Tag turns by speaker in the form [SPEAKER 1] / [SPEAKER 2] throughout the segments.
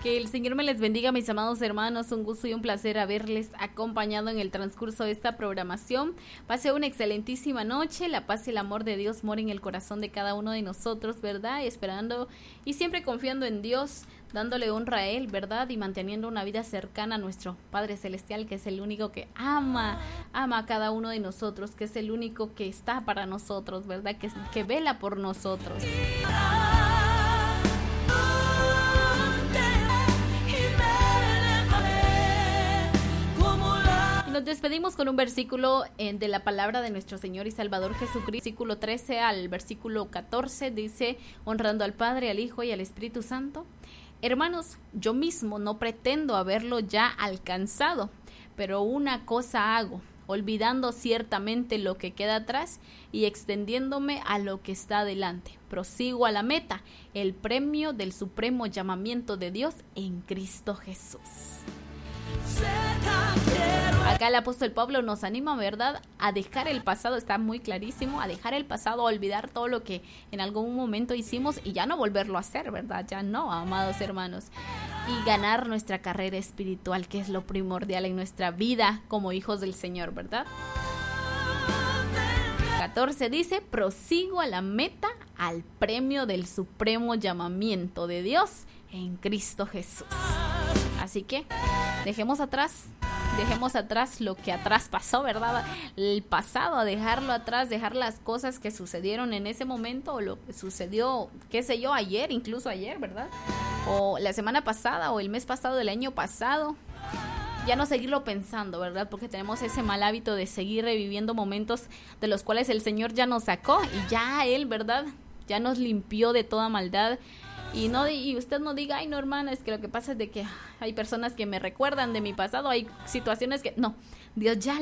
[SPEAKER 1] Que el Señor me les bendiga, mis amados hermanos. Un gusto y un placer haberles acompañado en el transcurso de esta programación. Pase una excelentísima noche. La paz y el amor de Dios mora en el corazón de cada uno de nosotros, ¿verdad? Esperando y siempre confiando en Dios, dándole honra a Él, ¿verdad? Y manteniendo una vida cercana a nuestro Padre Celestial, que es el único que ama a cada uno de nosotros, que es el único que está para nosotros, ¿verdad? Que vela por nosotros. Nos despedimos con un versículo de la palabra de nuestro Señor y Salvador Jesucristo, versículo 13 al versículo 14, dice: honrando al Padre, al Hijo y al Espíritu Santo. Hermanos, yo mismo no pretendo haberlo ya alcanzado, pero una cosa hago, olvidando ciertamente lo que queda atrás y extendiéndome a lo que está adelante. Prosigo a la meta, el premio del supremo llamamiento de Dios en Cristo Jesús. Acá el apóstol Pablo nos anima, ¿verdad?, a dejar el pasado, está muy clarísimo, a dejar el pasado, a olvidar todo lo que en algún momento hicimos y ya no volverlo a hacer, ¿verdad? Ya no, amados hermanos. Y ganar nuestra carrera espiritual, que es lo primordial en nuestra vida como hijos del Señor, ¿verdad? 14 dice: prosigo a la meta, al premio del supremo llamamiento de Dios en Cristo Jesús. Así que dejemos atrás lo que atrás pasó, ¿verdad? El pasado, a dejarlo atrás, dejar las cosas que sucedieron en ese momento o lo que sucedió, qué sé yo, ayer, incluso ayer, ¿verdad? O la semana pasada o el mes pasado del año pasado. Ya no seguirlo pensando, ¿verdad? Porque tenemos ese mal hábito de seguir reviviendo momentos de los cuales el Señor ya nos sacó y ya Él, ¿verdad?, ya nos limpió de toda maldad. Y usted no diga: ay, no, hermana, es que lo que pasa es de que hay personas que me recuerdan de mi pasado, hay situaciones que... No, Dios ya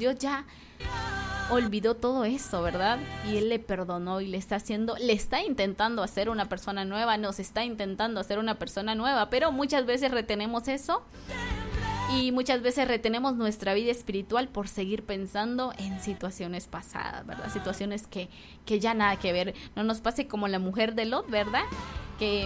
[SPEAKER 1] olvidó todo eso, ¿verdad? Y Él le perdonó y le está intentando hacer una persona nueva, nos está intentando hacer una persona nueva, pero muchas veces retenemos eso. Y muchas veces retenemos nuestra vida espiritual por seguir pensando en situaciones pasadas, ¿verdad? Situaciones que ya nada que ver. No nos pase como la mujer de Lot, ¿verdad? Que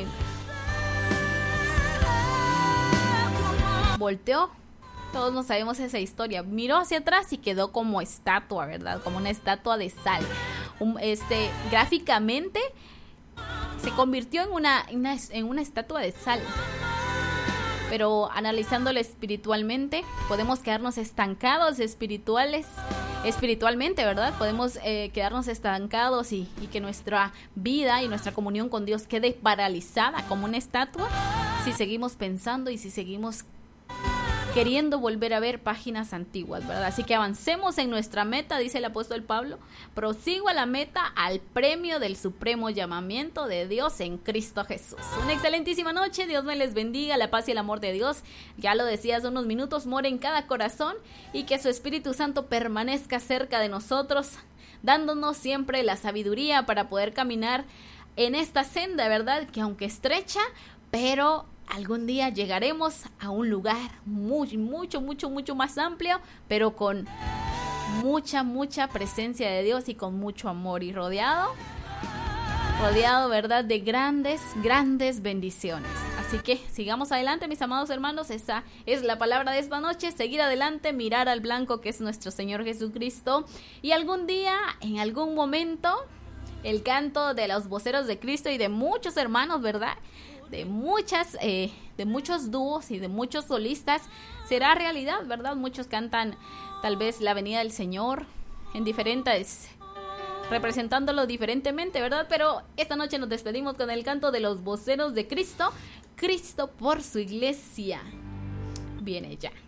[SPEAKER 1] volteó. Todos no sabemos esa historia. Miró hacia atrás y quedó como estatua, ¿verdad? Como una estatua de sal. Gráficamente se convirtió en una estatua de sal. Pero analizándolo espiritualmente, podemos quedarnos estancados espiritualmente, ¿verdad? Podemos quedarnos estancados y que nuestra vida y nuestra comunión con Dios quede paralizada como una estatua si seguimos pensando y si seguimos queriendo volver a ver páginas antiguas, ¿verdad? Así que avancemos en nuestra meta, dice el apóstol Pablo. Prosigo a la meta, al premio del supremo llamamiento de Dios en Cristo Jesús. Una excelentísima noche, Dios me les bendiga, la paz y el amor de Dios, ya lo decía hace unos minutos, mora en cada corazón y que su Espíritu Santo permanezca cerca de nosotros, dándonos siempre la sabiduría para poder caminar en esta senda, ¿verdad? Que aunque estrecha, pero algún día llegaremos a un lugar mucho más amplio, pero con mucha presencia de Dios y con mucho amor y rodeado, ¿verdad?, de grandes bendiciones. Así que sigamos adelante, mis amados hermanos. Esa es la palabra de esta noche: seguir adelante, mirar al blanco que es nuestro Señor Jesucristo. Y algún día, en algún momento, el canto de los voceros de Cristo y de muchos hermanos, ¿verdad?, de muchos dúos y de muchos solistas será realidad, ¿verdad? Muchos cantan tal vez la venida del Señor en diferentes, representándolo diferentemente, ¿verdad? Pero esta noche nos despedimos con el canto de los voceros de Cristo. Cristo por su iglesia viene ya.